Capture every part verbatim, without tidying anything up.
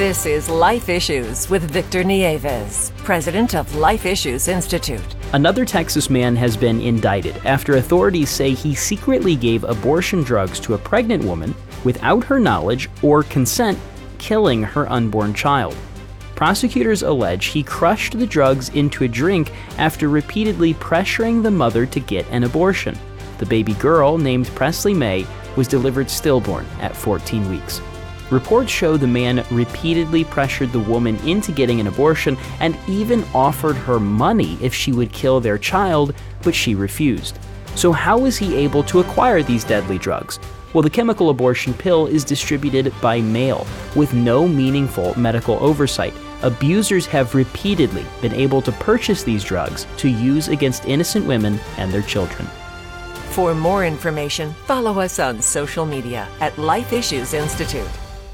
This is Life Issues with Victor Nieves, president of Life Issues Institute. Another Texas man has been indicted after authorities say he secretly gave abortion drugs to a pregnant woman without her knowledge or consent, killing her unborn child. Prosecutors allege he crushed the drugs into a drink after repeatedly pressuring the mother to get an abortion. The baby girl, named Presley May, was delivered stillborn at fourteen weeks. Reports show the man repeatedly pressured the woman into getting an abortion and even offered her money if she would kill their child, but she refused. So how was he able to acquire these deadly drugs? Well, the chemical abortion pill is distributed by mail with no meaningful medical oversight. Abusers have repeatedly been able to purchase these drugs to use against innocent women and their children. For more information, follow us on social media at Life Issues Institute.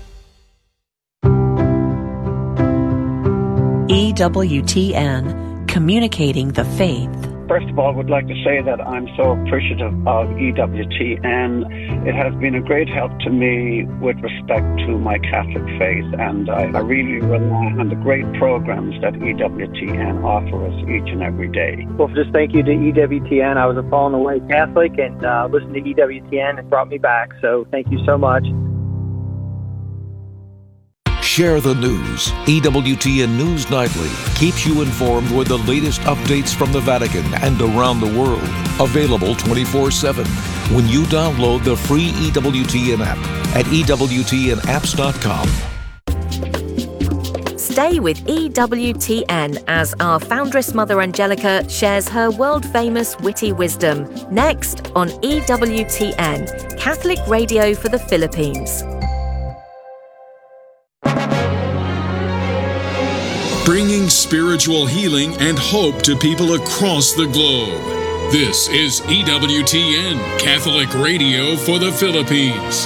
E W T N, communicating the faith. First of all, I would like to say that I'm so appreciative of E W T N. It has been a great help to me with respect to my Catholic faith, and I, I really rely on the great programs that E W T N offer us each and every day. Well, just thank you to E W T N. I was a fallen away Catholic, and uh, listening to E W T N and brought me back, so thank you so much. Share the news. E W T N News Nightly keeps you informed with the latest updates from the Vatican and around the world. Available twenty-four seven when you download the free E W T N app at E W T N apps dot com. Stay with E W T N as our foundress Mother Angelica shares her world-famous witty wisdom. Next on E W T N, Catholic Radio for the Philippines. Bringing spiritual healing and hope to people across the globe. This is E W T N, Catholic Radio for the Philippines.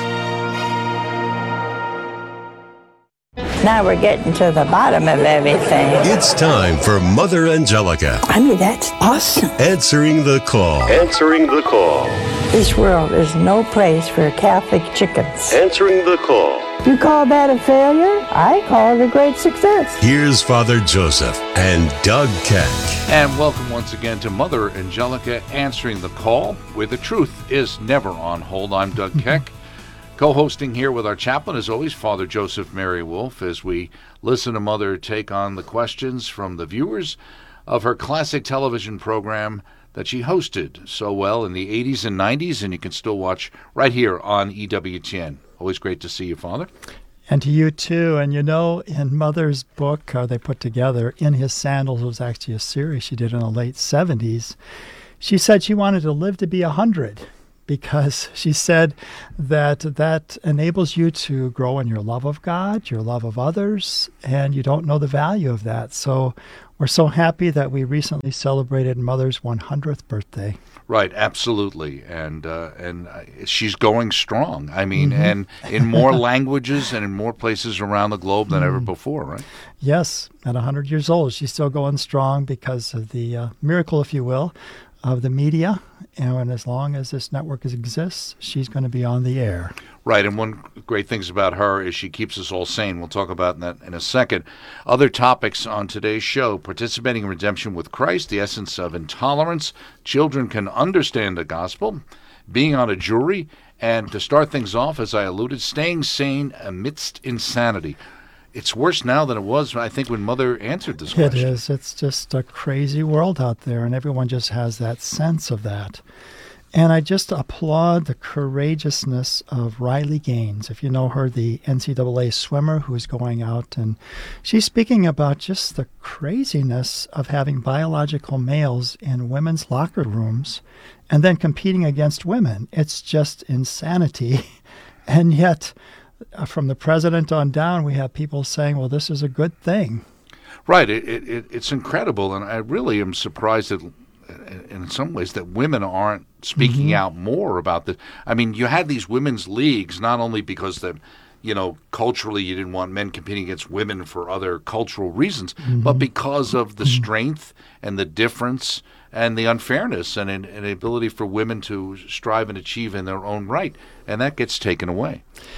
Now we're getting to the bottom of everything. It's time for Mother Angelica. I mean, that's awesome. Answering the call. Answering the call. This world is no place for Catholic chickens. Answering the call. You call that a failure? I call it a great success. Here's Father Joseph and Doug Keck. And welcome once again to Mother Angelica Answering the Call, where the truth is never on hold. I'm Doug Keck. Co-hosting here with our chaplain, as always, Father Joseph Mary Wolf, as we listen to Mother take on the questions from the viewers of her classic television program that she hosted so well in the eighties and nineties, and you can still watch right here on E W T N. Always great to see you, Father. And to you, too. And, you know, in Mother's book, uh, they put together, In His Sandals, was actually a series she did in the late seventies. She said she wanted to live to be one hundred because she said that that enables you to grow in your love of God, your love of others, and you don't know the value of that. So we're so happy that we recently celebrated Mother's one hundredth birthday. Right, absolutely, and uh, and she's going strong. I mean, Mm-hmm. and in more languages and in more places around the globe than mm. ever before, right? Yes, at one hundred years old, she's still going strong because of the uh, miracle, if you will, of the media. And as long as this network exists, she's going to be on the air. Right, and one great things about her is she keeps us all sane. We'll talk about that in a second. Other topics on today's show: participating in redemption with Christ, the essence of intolerance, children can understand the gospel, being on a jury, and to start things off, as I alluded, staying sane amidst insanity. It's worse now than it was, I think, when Mother answered this question. It is. It's just a crazy world out there, and everyone just has that sense of that. And I just applaud the courageousness of Riley Gaines. If you know her, the N C double A swimmer who's going out, and she's speaking about just the craziness of having biological males in women's locker rooms and then competing against women. It's just insanity. And yet, uh, from the president on down, we have people saying, well, this is a good thing. Right. It, it, it's incredible, and I really am surprised that in some ways that women aren't speaking mm-hmm. out more about this. I mean, you had these women's leagues not only because the, you know, culturally you didn't want men competing against women for other cultural reasons, mm-hmm. but because of the mm-hmm. strength and the difference and the unfairness and an, an ability for women to strive and achieve in their own right, and that gets taken away.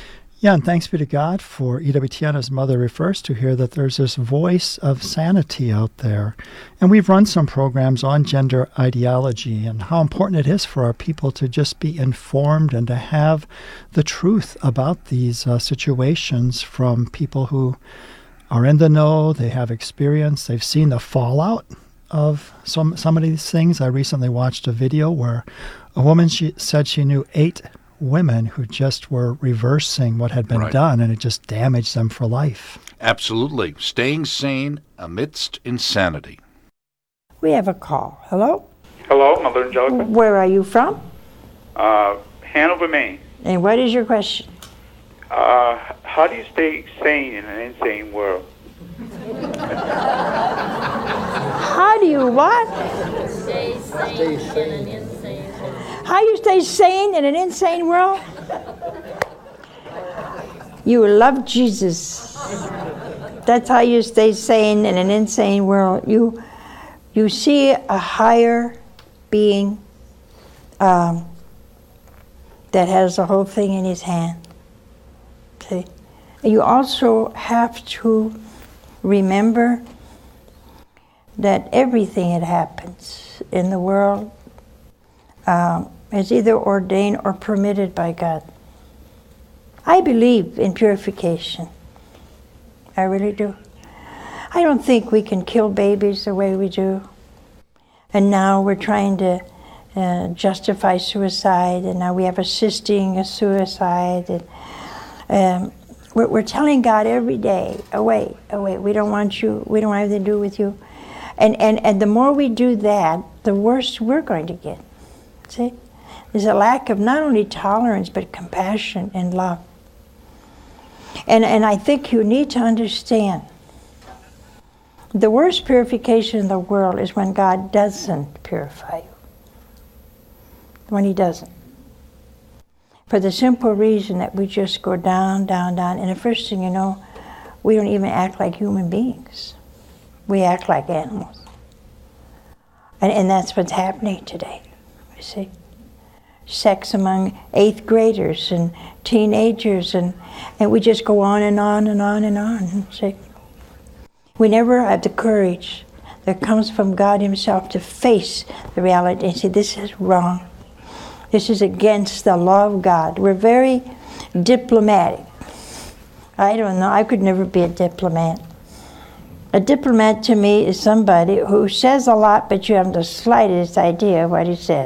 Yeah, and thanks be to God for E W T N, as Mother refers to here, that there's this voice of sanity out there. And we've run some programs on gender ideology and how important it is for our people to just be informed and to have the truth about these uh, situations from people who are in the know, they have experience, they've seen the fallout of some, some of these things. I recently watched a video where a woman she said she knew eight women who just were reversing what had been Right. done, and it just damaged them for life. Absolutely. Staying sane amidst insanity. We have a call. Hello? Hello, Mother Angelica. Where are you from? Uh, Hanover, Maine. And what is your question? Uh, how do you stay sane in an insane world? How do you what? Stay sane in an insane world. How you stay sane in an insane world? You love Jesus. That's how you stay sane in an insane world. You you see a higher being um, that has the whole thing in his hand. See? You also have to remember that everything that happens in the world um, is either ordained or permitted by God. I believe in purification. I really do. I don't think we can kill babies the way we do. And now we're trying to uh, justify suicide, and now we have assisting a suicide. And um, we're, we're telling God every day, away, away, we don't want you, we don't want anything to do with you. And, and, and the more we do that, the worse we're going to get. See? There's a lack of not only tolerance, but compassion and love. And, and I think you need to understand, the worst purification in the world is when God doesn't purify you. When he doesn't. For the simple reason that we just go down, down, down, and the first thing you know, we don't even act like human beings. We act like animals. And, and that's what's happening today, you see. Sex among eighth graders and teenagers, and, and we just go on and on and on and on. See? We never have the courage that comes from God himself to face the reality and say, this is wrong. This is against the law of God. We're very diplomatic. I don't know, I could never be a diplomat. A diplomat to me is somebody who says a lot, but you haven't the slightest idea what he says.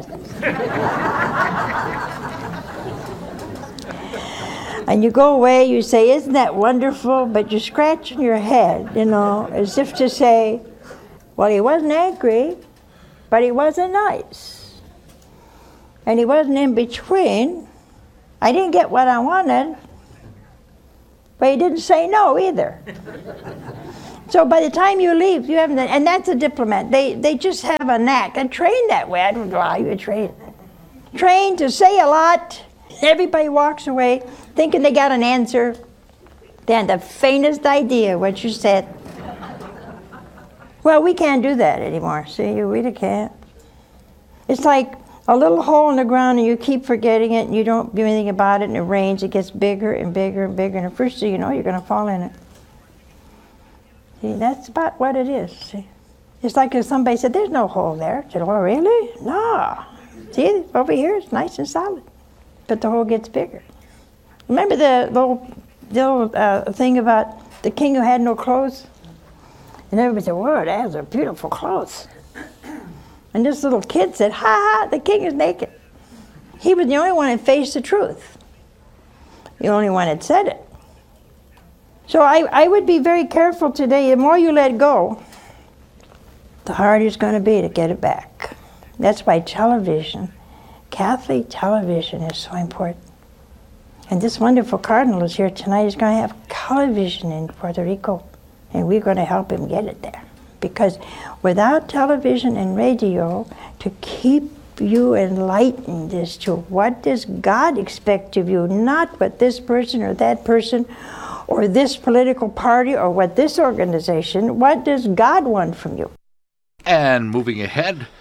And you go away, you say, isn't that wonderful? But you're scratching your head, you know, as if to say, well, he wasn't angry, but he wasn't nice. And he wasn't in between. I didn't get what I wanted, but he didn't say no either. So by the time you leave, you haven't, and that's a diplomat. They they just have a knack. They're trained that way. I don't know how you're trained. Trained to say a lot. Everybody walks away thinking they got an answer. They had the faintest idea what you said. Well, we can't do that anymore. See, you really can't. It's like a little hole in the ground and you keep forgetting it and you don't do anything about it, and it rains, it gets bigger and bigger and bigger, and the first thing you know, you're going to fall in it. See, that's about what it is. See, it's like if somebody said, there's no hole there. I said, oh, really? No. See, over here it's nice and solid. But the hole gets bigger. Remember the little, little uh, thing about the king who had no clothes? And everybody said, whoa, those are beautiful clothes. And this little kid said, ha ha, the king is naked. He was the only one that faced the truth. The only one that said it. So I, I would be very careful today. The more you let go, the harder it's going to be to get it back. That's why television, Catholic television, is so important. And this wonderful cardinal is here tonight. He's going to have television in Puerto Rico, and we're going to help him get it there. Because without television and radio to keep you enlightened as to what does God expect of you, not what this person or that person or this political party or what this organization, what does God want from you? And moving ahead,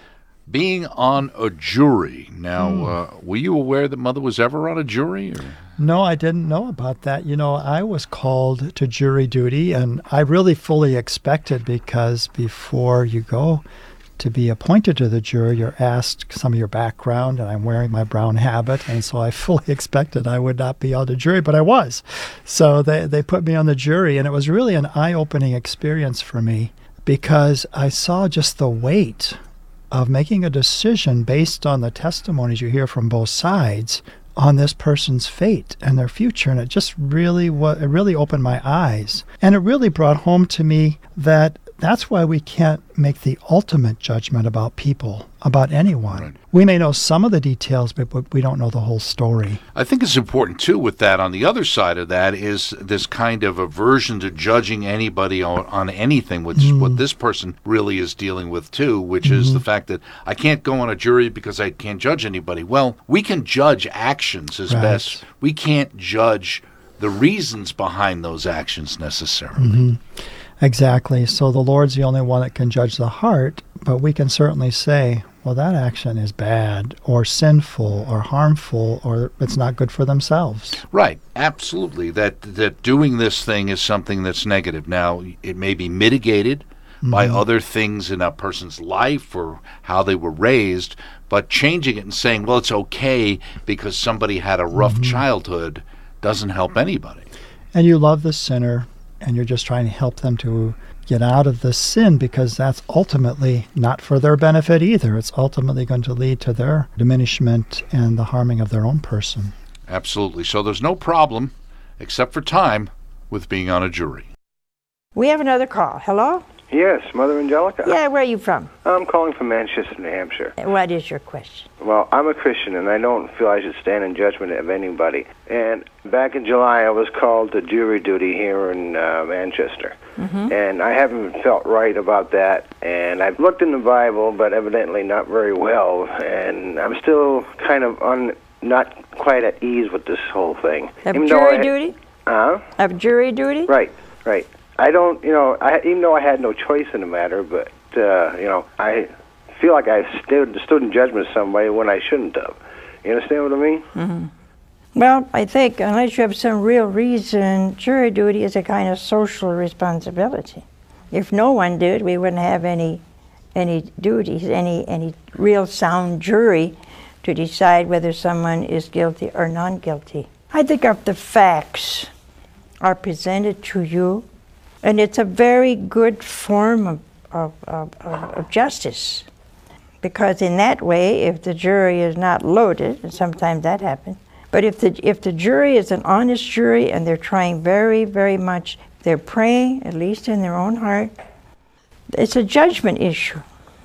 Being on a jury. Now, Hmm. uh, were you aware that Mother was ever on a jury? Or? No, I didn't know about that. You know, I was called to jury duty, and I really fully expected, because before you go to be appointed to the jury, you're asked some of your background, and I'm wearing my brown habit, and so I fully expected I would not be on the jury, but I was. So they, they put me on the jury, and it was really an eye-opening experience for me, because I saw just the weight of making a decision based on the testimonies you hear from both sides on this person's fate and their future. And it just really wa- it really opened my eyes. And it really brought home to me that that's why we can't make the ultimate judgment about people, about anyone. Right. We may know some of the details, but, but we don't know the whole story. I think it's important, too, with that. On the other side of that is this kind of aversion to judging anybody on, on anything, which is Mm. what this person really is dealing with, too, which is Mhm. the fact that I can't go on a jury because I can't judge anybody. Well, we can judge actions as Right. best. We can't judge the reasons behind those actions necessarily. Mm-hmm. Exactly. So the Lord's the only one that can judge the heart, but we can certainly say, well, that action is bad or sinful or harmful, or it's not good for themselves. Right, absolutely. That that doing this thing is something that's negative. Now, it may be mitigated by Mhm. other things in a person's life or how they were raised, but changing it and saying, well, it's okay because somebody had a rough Mhm. childhood doesn't help anybody. And you love the sinner, and you're just trying to help them to get out of the sin, because that's ultimately not for their benefit either. It's ultimately going to lead to their diminishment and the harming of their own person. Absolutely. So there's no problem, except for time, with being on a jury. We have another call. Hello? Yes, Mother Angelica. Yeah, where are you from? I'm calling from Manchester, New Hampshire. What is your question? Well, I'm a Christian, and I don't feel I should stand in judgment of anybody. And back in July, I was called to jury duty here in uh, Manchester. Mm-hmm. And I haven't felt right about that. And I've looked in the Bible, but evidently not very well. And I'm still kind of un, not quite at ease with this whole thing. Of Even though jury I- duty? Huh? Of jury duty? Right, right. I don't, you know, I, even though I had no choice in the matter, but, uh, you know, I feel like I stood, stood in judgment of somebody when I shouldn't have. You understand what I mean? Mm-hmm. Well, I think unless you have some real reason, jury duty is a kind of social responsibility. If no one did, we wouldn't have any any duties, any any real sound jury to decide whether someone is guilty or non-guilty. I think if the facts are presented to you, and it's a very good form of, of, of, of justice, because in that way, if the jury is not loaded, and sometimes that happens, but if the if the jury is an honest jury and they're trying very, very much, they're praying, at least in their own heart, it's a judgment issue.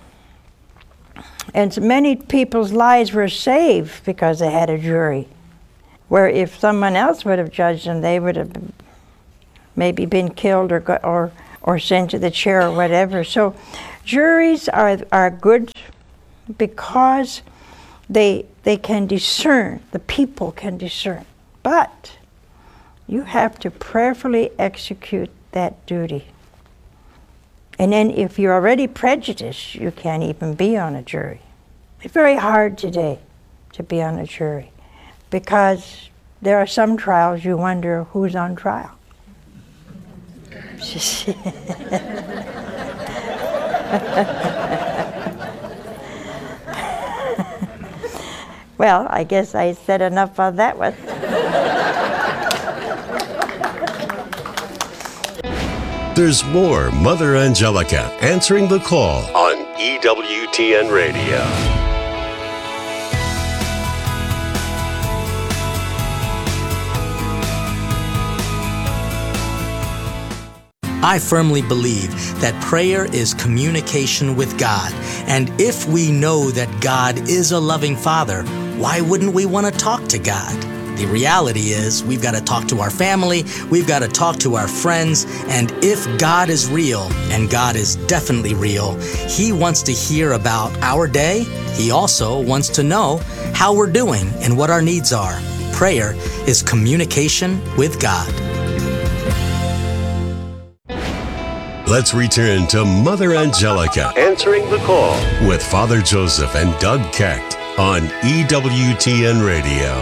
And so many people's lives were saved because they had a jury, where if someone else would have judged them, they would have maybe been killed or got, or or sent to the chair or whatever. So juries are are good because they they can discern, the people can discern. But you have to prayerfully execute that duty. And then if you're already prejudiced, you can't even be on a jury. It's very hard today to be on a jury because there are some trials you wonder who's on trial. Well, I guess I said enough on that one. There's more Mother Angelica answering the call on E W T N Radio. I firmly believe that prayer is communication with God. And if we know that God is a loving Father, why wouldn't we want to talk to God? The reality is we've got to talk to our family, we've got to talk to our friends, and if God is real, and God is definitely real, He wants to hear about our day. He also wants to know how we're doing and what our needs are. Prayer is communication with God. Let's return to Mother Angelica answering the call with Father Joseph and Doug Keck on E W T N Radio.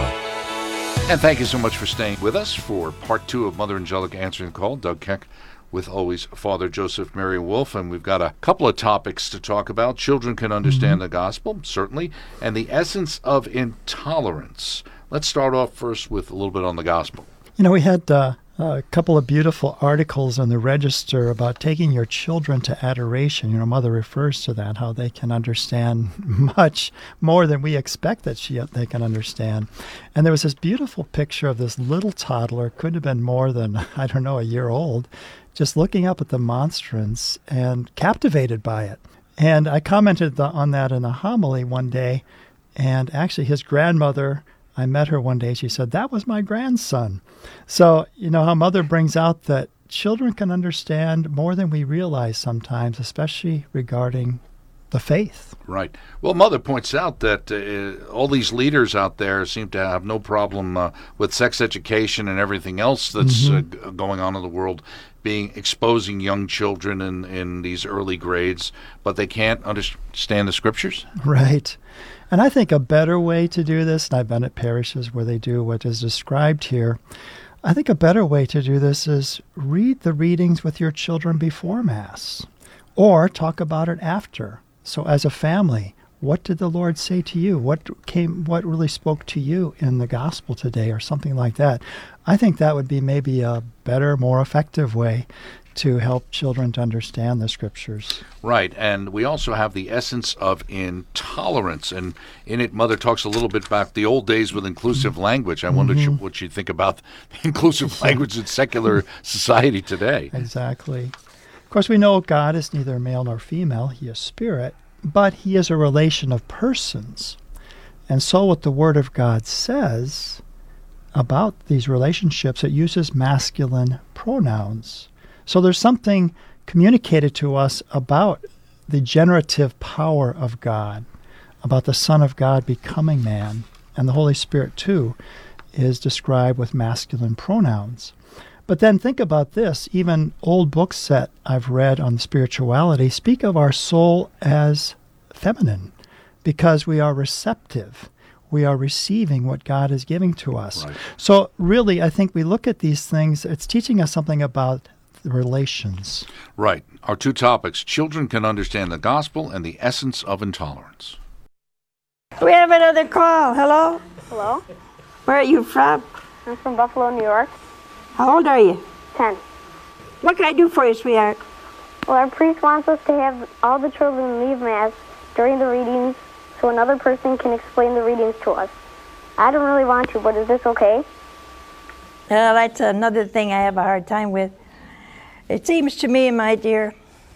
And thank you so much for staying with us for part two of Mother Angelica Answering the Call. Doug Keck with always Father Joseph Mary Wolf, and we've got a couple of topics to talk about. Children can understand mm-hmm. the gospel, certainly, and the essence of intolerance. Let's start off first with a little bit on the gospel. You know, we had uh, a couple of beautiful articles in the Register about taking your children to adoration. You know, Mother refers to that, how they can understand much more than we expect that she, they can understand. And there was this beautiful picture of this little toddler, could have been more than, I don't know, a year old, just looking up at the monstrance and captivated by it. And I commented the, on that in a homily one day, and actually his grandmother, I met her one day, she said, that was my grandson. So, you know, how Mother brings out that children can understand more than we realize sometimes, especially regarding the faith. Right. Well, Mother points out that uh, all these leaders out there seem to have no problem uh, with sex education and everything else that's mm-hmm. uh, going on in the world, being exposing young children in, in these early grades, but they can't understand the scriptures? Right. And I think a better way to do this, and I've been at parishes where they do what is described here, I think a better way to do this is read the readings with your children before Mass, or talk about it after. So as a family, what did the Lord say to you? What came? What really spoke to you in the gospel today, or something like that? I think that would be maybe a better, more effective way to help children to understand the scriptures. Right, and we also have the essence of intolerance, and in it, Mother talks a little bit about the old days with inclusive language. I mm-hmm. wondered what you think about inclusive language in secular society today. Exactly. Of course, we know God is neither male nor female. He is spirit, but he is a relation of persons. And so what the Word of God says about these relationships, it uses masculine pronouns. So there's something communicated to us about the generative power of God, about the Son of God becoming man, and the Holy Spirit, too, is described with masculine pronouns. But then think about this. Even old books that I've read on spirituality speak of our soul as feminine because we are receptive. We are receiving what God is giving to us. Right. So really, I think we look at these things, it's teaching us something about the relations. Right. Our two topics, children can understand the gospel and the essence of intolerance. We have another call. Hello? Hello? Where are you from? I'm from Buffalo, New York. How old are you? Ten. What can I do for you, sweetheart? Well, our priest wants us to have all the children leave Mass during the readings so another person can explain the readings to us. I don't really want to, but is this okay? Uh, that's another thing I have a hard time with. It seems to me, my dear,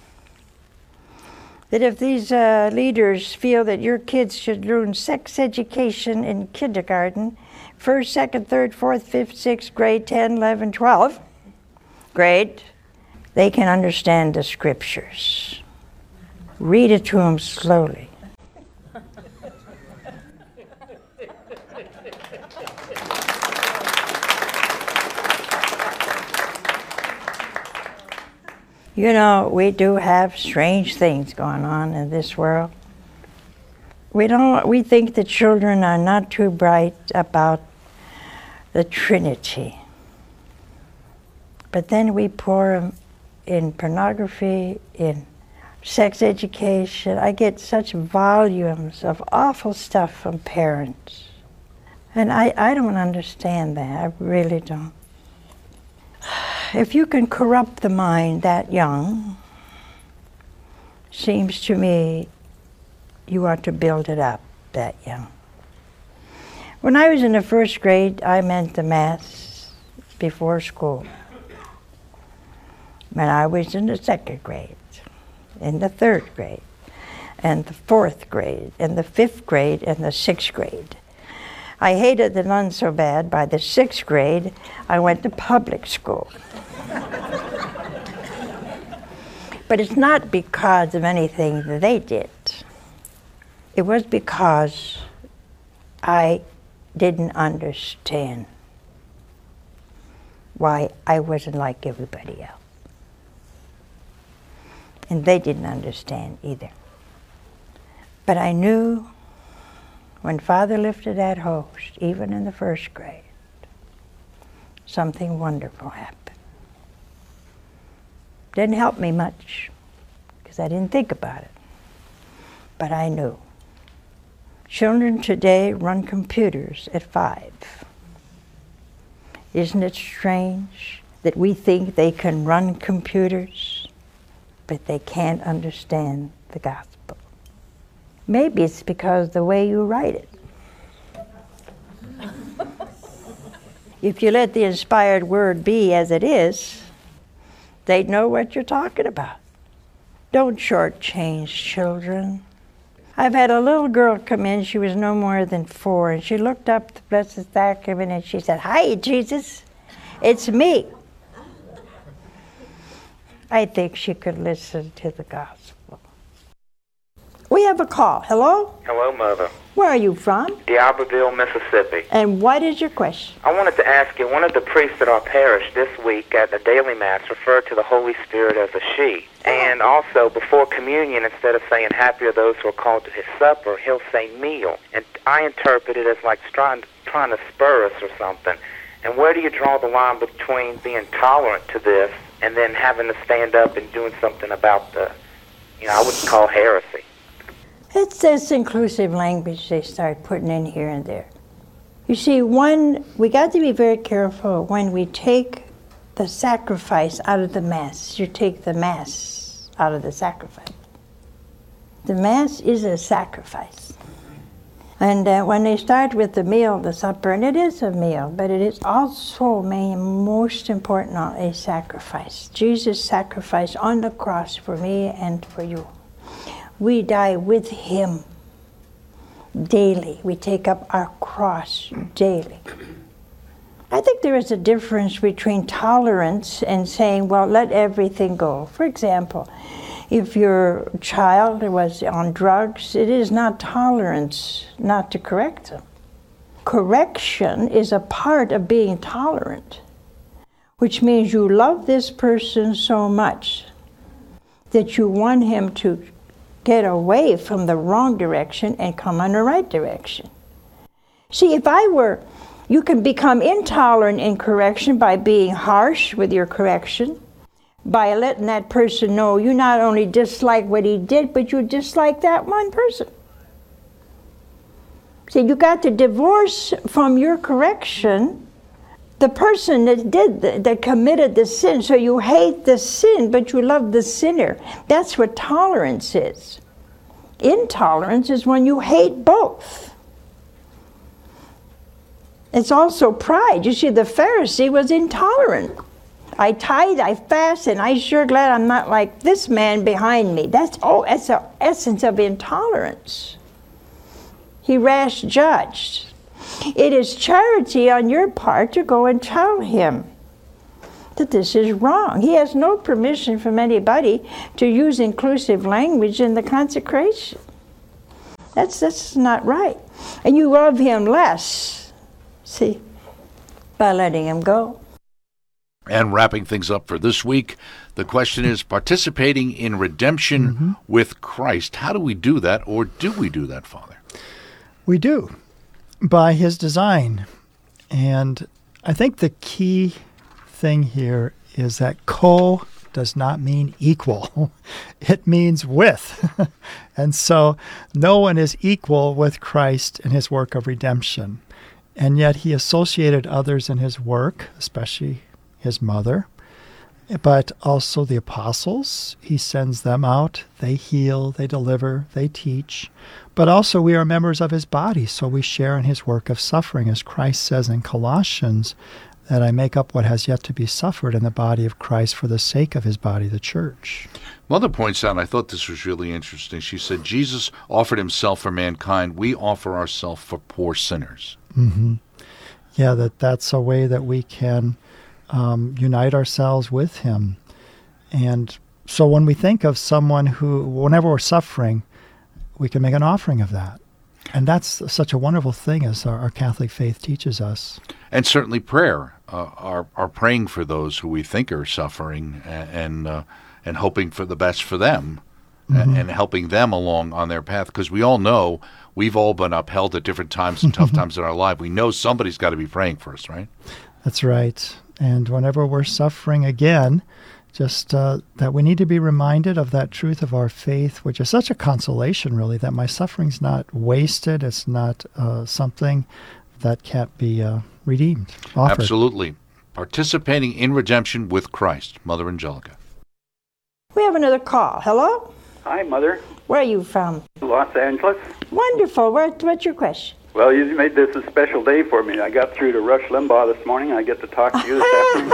that if these uh, leaders feel that your kids should learn sex education in kindergarten, first, second, third, fourth, fifth, sixth grade, ten, eleven, twelve grade, they can understand the scriptures. Read it to them slowly. You know, we do have strange things going on in this world. We don't. We think the children are not too bright about the Trinity. But then we pour them in pornography, in sex education. I get such volumes of awful stuff from parents. And I, I don't understand that. I really don't. If you can corrupt the mind that young, seems to me you ought to build it up that young. When I was in the first grade, I meant the Mass before school. When I was in the second grade, in the third grade, and the fourth grade, and the fifth grade, and the sixth grade. I hated the nuns so bad, by the sixth grade, I went to public school. But it's not because of anything that they did. It was because I didn't understand why I wasn't like everybody else. And they didn't understand either. But I knew when Father lifted that host, even in the first grade, something wonderful happened. Didn't help me much, because I didn't think about it. But I knew. Children today run computers at five. Isn't it strange that we think they can run computers, but they can't understand the gospel? Maybe it's because of the way you write it. If you let the inspired word be as it is, they'd know what you're talking about. Don't shortchange children. I've had a little girl come in, she was no more than four, and she looked up the Blessed Sacrament and she said, "Hi, Jesus, it's me." I think she could listen to the gospel. We have a call. Hello? Hello, Mother. Where are you from? D'Iberville, Mississippi. And what is your question? I wanted to ask you, one of the priests at our parish this week at the daily mass referred to the Holy Spirit as a she. And also, before communion, instead of saying, "Happy are those who are called to his supper," he'll say meal. And I interpret it as like trying, trying to spur us or something. And where do you draw the line between being tolerant to this and then having to stand up and doing something about the, you know, I wouldn't call heresy? It's this inclusive language they start putting in here and there. You see, one, we got to be very careful when we take the sacrifice out of the Mass. You take the Mass out of the sacrifice. The Mass is a sacrifice. And uh, when they start with the meal, the supper, and it is a meal, but it is also, most important, a sacrifice. Jesus sacrificed on the cross for me and for you. We die with him daily. We take up our cross daily. I think there is a difference between tolerance and saying, well, let everything go. For example, if your child was on drugs, it is not tolerance not to correct them. Correction is a part of being tolerant, which means you love this person so much that you want him to get away from the wrong direction and come in the right direction. See, if I were, you can become intolerant in correction by being harsh with your correction, by letting that person know you not only dislike what he did, but you dislike that one person. See, you got to divorce from your correction the person that did the, that committed the sin. So you hate the sin, but you love the sinner. That's what tolerance is. Intolerance is when you hate both. It's also pride. You see, the Pharisee was intolerant. I tithe, I fast, and I'm sure glad I'm not like this man behind me. That's oh, that's the essence of intolerance. He rash judged. It is charity on your part to go and tell him that this is wrong. He has no permission from anybody to use inclusive language in the consecration. That's, that's not right. And you love him less, see, by letting him go. And wrapping things up for this week, the question is participating in redemption mm-hmm. with Christ. How do we do that, or do we do that, Father? We do, by his design. And I think the key thing here is that co does not mean equal. It means with. And so no one is equal with Christ in his work of redemption. And yet he associated others in his work, especially his mother, but also the apostles. He sends them out. They heal, they deliver, they teach. But also we are members of his body, so we share in his work of suffering, as Christ says in Colossians, that I make up what has yet to be suffered in the body of Christ for the sake of his body, the church. Mother points out, and I thought this was really interesting, she said, Jesus offered himself for mankind. We offer ourselves for poor sinners. Mm-hmm. Yeah, that that's a way that we can um, unite ourselves with him. And so when we think of someone who, whenever we're suffering, we can make an offering of that. And that's such a wonderful thing, as our, our Catholic faith teaches us. And certainly prayer, uh, our, our praying for those who we think are suffering, and uh, and hoping for the best for them, Mm-hmm. and, and helping them along on their path. Because we all know we've all been upheld at different times and tough times in our life. We know somebody's got to be praying for us, right? That's right. And whenever we're suffering again, just uh, that we need to be reminded of that truth of our faith, which is such a consolation, really, that my suffering's not wasted. It's not uh, something that can't be uh, redeemed, offered. Absolutely. Participating in redemption with Christ. Mother Angelica. We have another call. Hello? Hi, Mother. Where are you from? Los Angeles. Wonderful. Where, what's your question? Well, you made this a special day for me. I got through to Rush Limbaugh this morning. I get to talk to you this afternoon.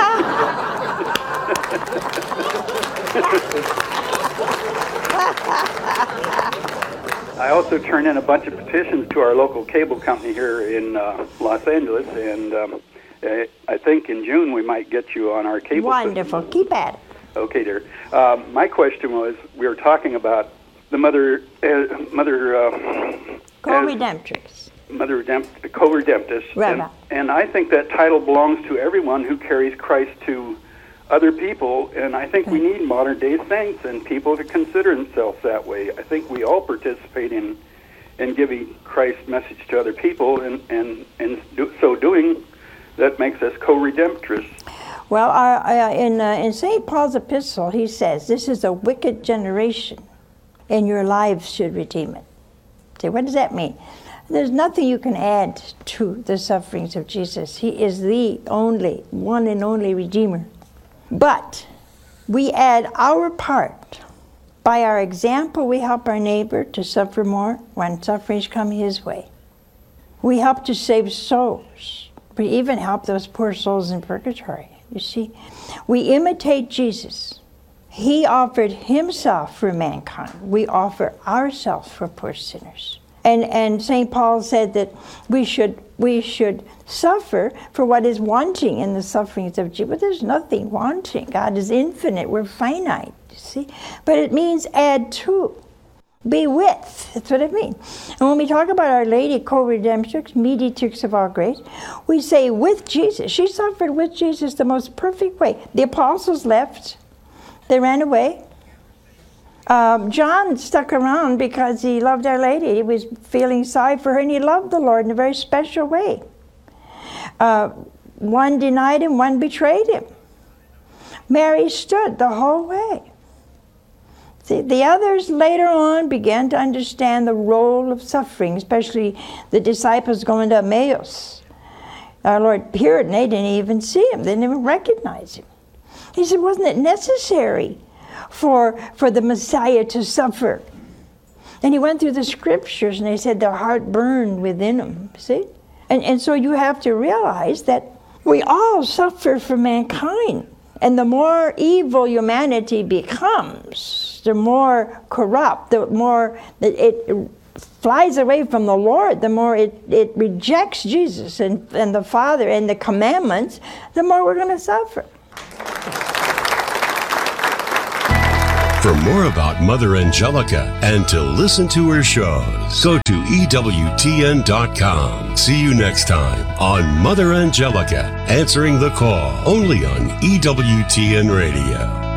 I also turned in a bunch of petitions to our local cable company here in uh, Los Angeles, and um, I think in June we might get you on our cable. Wonderful. System. Keep at it. Okay, dear. Um, my question was, we were talking about the mother, uh, mother, uh, co-redemptrix, mother redempt, co-redemptus, right, and, right. and I think that title belongs to everyone who carries Christ to other people. And I think we need modern day saints and people to consider themselves that way. I think we all participate in in giving Christ's message to other people, and and and do, so doing, that makes us co-redemptress. Well, uh, uh, in, uh, in Saint Paul's epistle, he says, this is a wicked generation, and your lives should redeem it. See, what does that mean? There's nothing you can add to the sufferings of Jesus. He is the only, one and only Redeemer. But we add our part. By our example, we help our neighbor to suffer more when sufferings come his way. We help to save souls. We even help those poor souls in purgatory. You see, we imitate Jesus. He offered himself for mankind. We offer ourselves for poor sinners. And and Saint Paul said that we should we should suffer for what is wanting in the sufferings of Jesus. But there's nothing wanting. God is infinite. We're finite, you see. But it means add to. Be with. That's what it means. And when we talk about Our Lady, co-redemptrix, mediatrix of all grace, we say with Jesus. She suffered with Jesus the most perfect way. The apostles left. They ran away. Um, John stuck around because he loved Our Lady. He was feeling sorry for her, and he loved the Lord in a very special way. Uh, one denied him, one betrayed him. Mary stood the whole way. See, the others later on began to understand the role of suffering, especially the disciples going to Emmaus. Our Lord appeared and they didn't even see him. They didn't even recognize him. He said, wasn't it necessary for, for the Messiah to suffer? And he went through the scriptures and they said their heart burned within them, see? And, and so you have to realize that we all suffer for mankind. And the more evil humanity becomes, the more corrupt, the more that it flies away from the Lord, the more it, it rejects Jesus and, and the Father and the commandments, the more we're going to suffer. For more about Mother Angelica and to listen to her shows, go to E W T N dot com. See you next time on Mother Angelica, Answering the Call, only on E W T N Radio.